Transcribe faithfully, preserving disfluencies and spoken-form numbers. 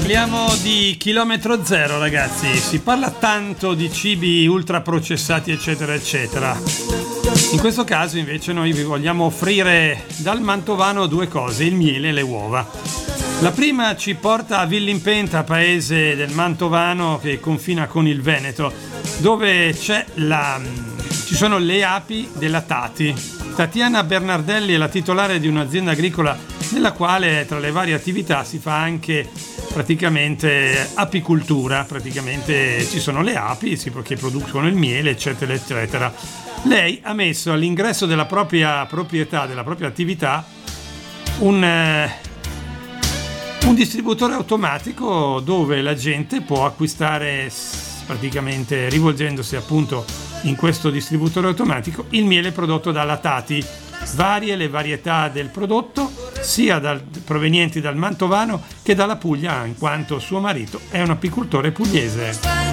Parliamo di chilometro zero, ragazzi. Si parla tanto di cibi ultraprocessati, eccetera, eccetera. In questo caso, invece, noi vi vogliamo offrire dal mantovano due cose: il miele e le uova. La prima ci porta a Villimpenta, paese del Mantovano che confina con il Veneto, dove c'è la, ci sono le api della Tati. Tatiana Bernardelli è la titolare di un'azienda agricola nella quale, tra le varie attività, si fa anche praticamente apicultura. Praticamente ci sono le api che producono il miele, eccetera, eccetera. Lei ha messo all'ingresso della propria proprietà, della propria attività, un... Eh, un distributore automatico dove la gente può acquistare, praticamente rivolgendosi appunto in questo distributore automatico, il miele prodotto dalla Tati. Varie le varietà del prodotto, sia dal, provenienti dal Mantovano che dalla Puglia, in quanto suo marito è un apicoltore pugliese.